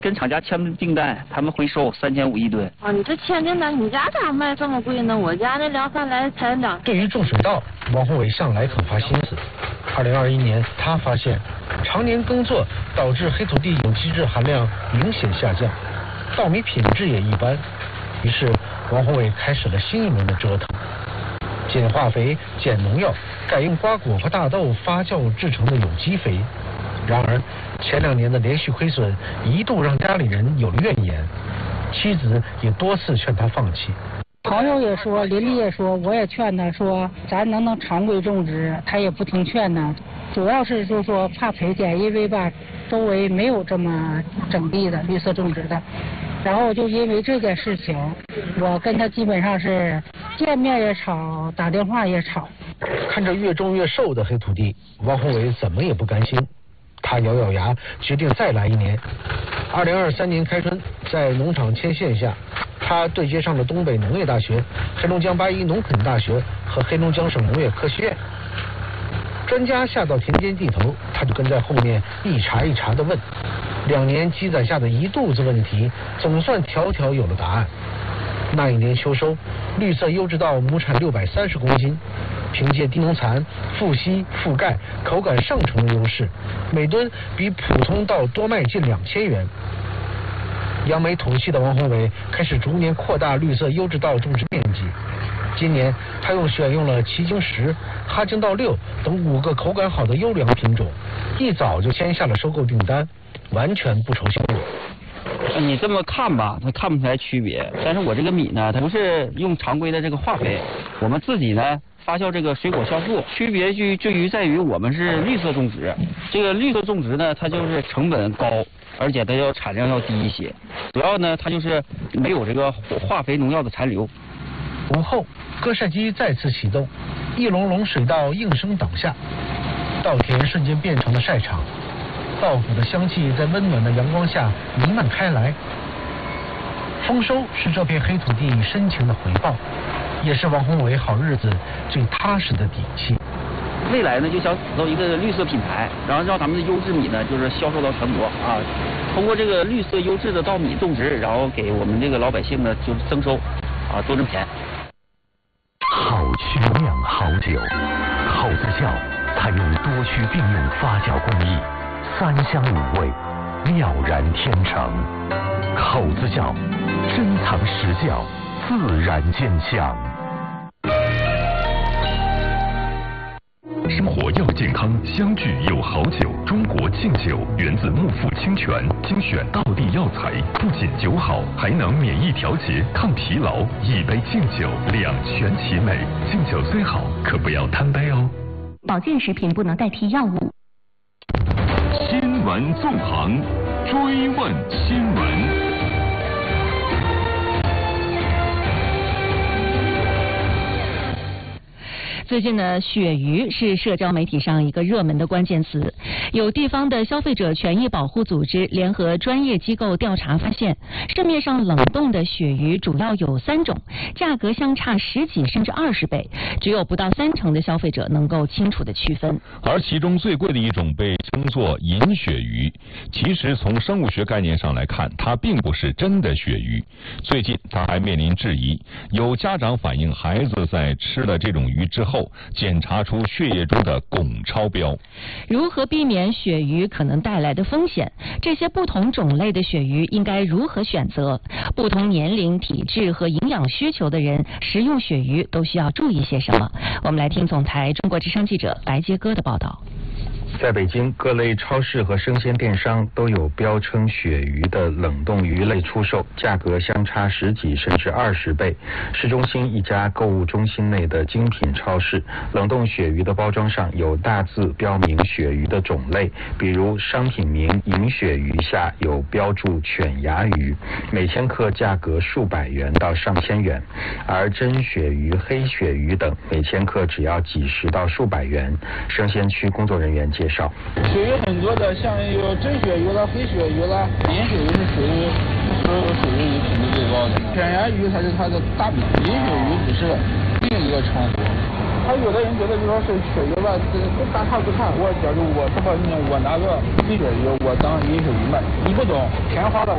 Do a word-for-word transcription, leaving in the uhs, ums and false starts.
跟厂家签的订单，他们回收三千五一吨。 啊，你这签订单，你家咋卖这么贵呢？我家这两三来才两。 对于种水稻，王宏伟向来肯花心思。二零二一年，他发现常年耕作导致黑土地有机质含量明显下降，稻米品质也一般。于是，王宏伟开始了新一轮的折腾，减化肥、减农药，改用瓜果和大豆发酵制成的有机肥。然而，前两年的连续亏损一度让家里人有了怨言，妻子也多次劝他放弃。 朋友也说，邻居也说，我也劝他说，咱能不能常规种植，他也不听劝呢。主要是就说怕赔钱，因为吧，周围没有这么整地的绿色种植的。然后就因为这件事情，我跟他基本上是见面也吵，打电话也吵。 看着越种越瘦的黑土地，王宏伟怎么也不甘心。他咬咬牙，决定再来一年。二零二三年开春，在农场牵线下，他对接上了东北农业大学、黑龙江八一农垦大学和黑龙江省农业科学院。专家下到田间地头，他就跟在后面一茬一茬的问。两年积攒下的一肚子问题，总算条条有了答案。那一年秋收，绿色优质稻亩产六百三十公斤，凭借低农残、富硒、富钙、口感上乘的优势，每吨比普通稻多卖近两千元。扬眉吐气的王宏伟开始逐年扩大绿色优质稻种植面积。今年，他又选用了奇经十、哈京稻六等五个口感好的优良品种，一早就签下了收购订单，完全不愁销路。 你这么看吧，它看不出来区别。但是我这个米呢，它不是用常规的这个化肥，我们自己呢发酵这个水果酵素，区别就就于在于我们是绿色种植。这个绿色种植呢，它就是成本高，而且它要产量要低一些。主要呢，它就是没有这个化肥农药的残留。 午后，割晒机再次启动，一笼笼水稻应声倒下，稻田瞬间变成了晒场。稻谷的香气在温暖的阳光下弥漫开来。丰收是这片黑土地深情的回报，也是王宏伟好日子最踏实的底气。 未来呢，就想打造一个绿色品牌，然后让咱们的优质米呢，就是销售到全国啊。通过这个绿色优质的稻米种植，然后给我们这个老百姓呢，就是增收啊，多挣钱。 好曲酿好酒，口子窖采用多区并用发酵工艺。三香五味，妙然天成。口子窖，珍藏实窖，自然见香。生活要健康，相聚有好酒。中国劲酒源自木富清泉，精选道地药材，不仅酒好，还能免疫调节、抗疲劳。一杯劲酒，两全其美。劲酒虽好，可不要贪杯哦。 保健食品不能代替药物。 新闻纵横，追问新闻。 最近呢，鳕鱼是社交媒体上一个热门的关键词。有地方的消费者权益保护组织联合专业机构调查发现，市面上冷冻的鳕鱼主要有三种，价格相差十几甚至二十倍，只有不到三成的消费者能够清楚的区分。 而其中最贵的一种被称作银鳕鱼，其实从生物学概念上来看，它并不是真的鳕鱼。最近它还面临质疑，有家长反映孩子在吃了这种鱼之后，检查出血液中的汞超标。 如何避免鳕鱼可能带来的风险？这些不同种类的鳕鱼应该如何选择？不同年龄、体质和营养需求的人食用鳕鱼都需要注意些什么？我们来听总台中国之声记者白杰哥的报道。 在北京，各类超市和生鲜电商都有标称鳕鱼的冷冻鱼类出售，价格相差十几甚至二十倍。市中心一家购物中心内的精品超市，冷冻鳕鱼的包装上有大字标明鳕鱼的种类，比如商品名银鳕鱼下有标注犬牙鱼，每千克价格数百元到上千元，而真鳕鱼、黑鳕鱼等每千克只要几十到数百元。生鲜区工作人员介绍， 鳕鱼很多的，像有真鳕鱼了、黑鳕鱼了，银鳕鱼是属于所有鳕鱼里品质最高的，犬牙鱼才是它的大名，银鳕鱼只是另一个称呼。他有的人觉得就说是鳕鱼吧，大差不差。我觉得我什么我拿个银鳕鱼，我当银鳕鱼卖，你不懂，钱花了